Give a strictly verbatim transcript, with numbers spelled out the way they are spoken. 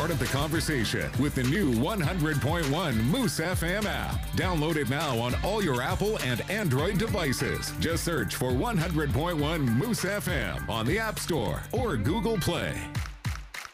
part of the conversation with the new one hundred point one Moose F M app. Download it now on all your Apple and Android devices. Just search for one hundred point one Moose F M on the App Store or Google Play.